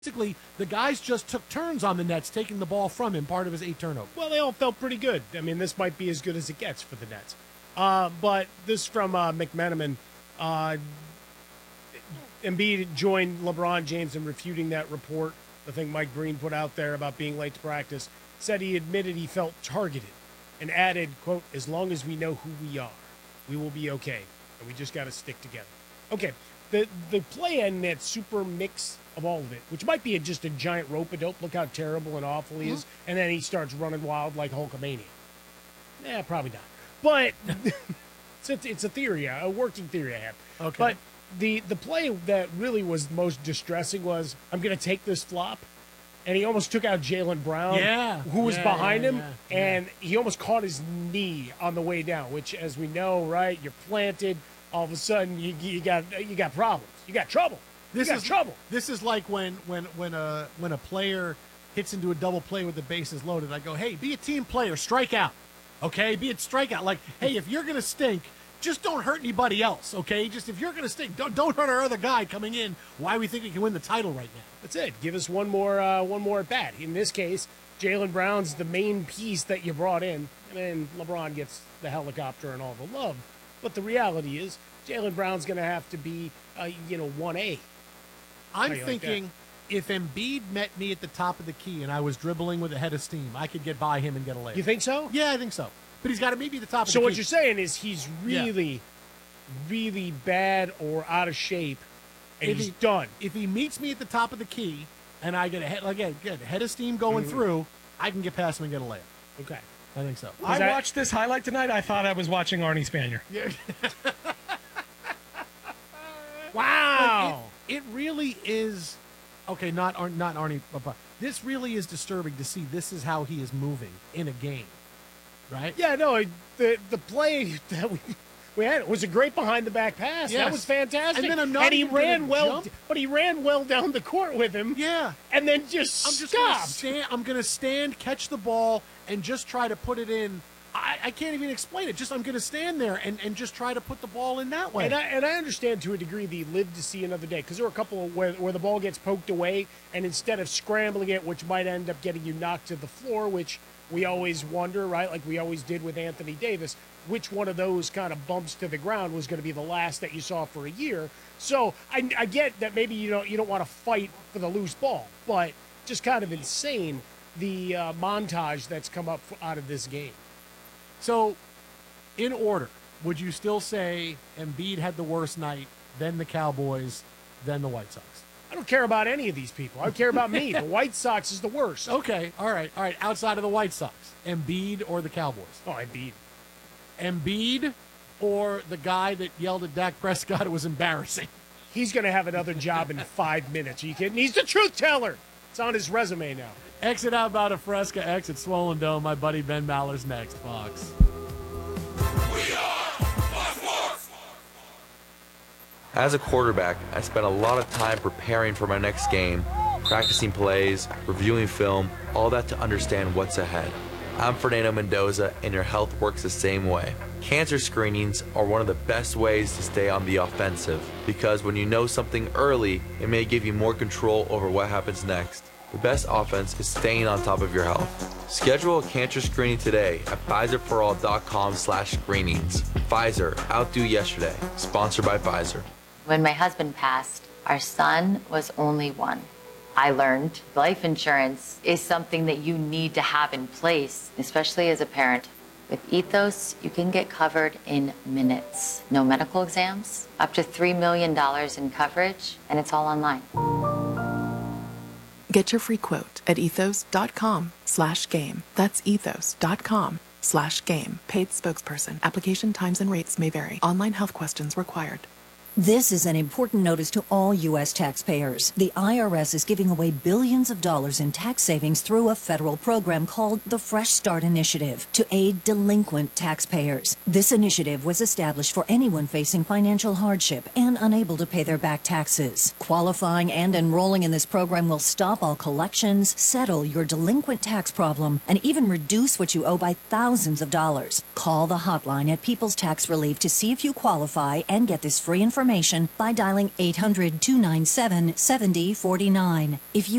Basically, the guys just took turns on the Nets, taking the ball from him, part of his 8 turnovers. Well, they all felt pretty good. I mean, this might be as good as it gets for the Nets. But this from McMenamin. Embiid joined LeBron James in refuting that report, the thing Mike Breen put out there about being late to practice. Said he admitted he felt targeted and added, quote, as long as we know who we are, we will be okay. And we just got to stick together. Okay, the play in that super mix of all of it, which might be just a giant rope-a-dope, look how terrible and awful he is, and then he starts running wild like Hulkamania. Probably not. But it's a theory, a working theory I have. Okay. But the play that really was most distressing was, I'm going to take this flop, and he almost took out Jaylen Brown, who was behind him, and he almost caught his knee on the way down, which, as we know, right, you're planted, all of a sudden you got problems. You got trouble. This is like when a player hits into a double play with the bases loaded. I go, hey, be a team player, strike out. Okay, be a strikeout. Like, hey, if you're gonna stink, just don't hurt anybody else. Okay, just if you're gonna stink, don't hurt our other guy coming in. Why we think we can win the title right now? That's it. Give us one more at bat. In this case, Jaylen Brown's the main piece that you brought in, and then LeBron gets the helicopter and all the love. But the reality is, Jaylen Brown's gonna have to be 1A. I'm thinking if Embiid met me at the top of the key and I was dribbling with a head of steam, I could get by him and get a layup. You think so? Yeah, I think so. But he's got to meet me at the top of the key. So what you're saying is he's really, really bad or out of shape, and he's done. If he meets me at the top of the key and I get a head of steam going through, I can get past him and get a layup. Okay. I think so. I watched this highlight tonight. I thought I was watching Arnie Spanier. Yeah. Wow. It really is. Okay, not Arnie. But this really is disturbing to see. This is how he is moving in a game, right? Yeah, no. The play that we had was a great behind the back pass. Yes. That was fantastic. And then he ran well, but he ran well down the court with him. Yeah, and then stopped. I'm going to stand, catch the ball, and just try to put it in. I can't even explain it. Just I'm going to stand there and just try to put the ball in that way. And I understand to a degree the live to see another day, because there were a couple of where the ball gets poked away, and instead of scrambling it, which might end up getting you knocked to the floor, which we always wonder, right, like we always did with Anthony Davis, which one of those kind of bumps to the ground was going to be the last that you saw for a year. So I get that maybe you don't want to fight for the loose ball, but just kind of insane the montage that's come up out of this game. So, in order, would you still say Embiid had the worst night, then the Cowboys, then the White Sox? I don't care about any of these people. I care about me. The White Sox is the worst. Okay, all right. Outside of the White Sox, Embiid or the Cowboys? Oh, Embiid. Embiid or the guy that yelled at Dak Prescott? It was embarrassing. He's going to have another job in 5 minutes. Are you kidding? He's the truth teller. It's on his resume now. Exit out about a Fresca, exit Swollen Dome. My buddy Ben Maller's next, Fox. We are Fox. As a quarterback, I spent a lot of time preparing for my next game, practicing plays, reviewing film, all that to understand what's ahead. I'm Fernando Mendoza, and your health works the same way. Cancer screenings are one of the best ways to stay on the offensive, because when you know something early, it may give you more control over what happens next. The best offense is staying on top of your health. Schedule a cancer screening today at Pfizerforall.com/screenings. Pfizer, outdo yesterday. Sponsored by Pfizer. When my husband passed, our son was only 1. I learned life insurance is something that you need to have in place, especially as a parent. With Ethos, you can get covered in minutes. No medical exams, up to $3 million in coverage, and it's all online. Get your free quote at ethos.com/game. That's ethos.com/game. Paid spokesperson. Application times and rates may vary. Online health questions required. This is an important notice to all U.S. taxpayers. The IRS is giving away billions of dollars in tax savings through a federal program called the Fresh Start Initiative to aid delinquent taxpayers. This initiative was established for anyone facing financial hardship and unable to pay their back taxes. Qualifying and enrolling in this program will stop all collections, settle your delinquent tax problem, and even reduce what you owe by thousands of dollars. Call the hotline at People's Tax Relief to see if you qualify and get this free information information by dialing 800-297-7049. If you